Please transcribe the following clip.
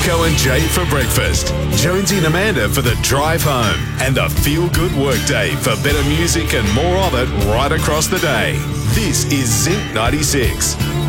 Rico and Jay for breakfast, Jonesy and Amanda for the drive home, and the feel-good workday for better music and more of it right across the day. This is Zinc 96.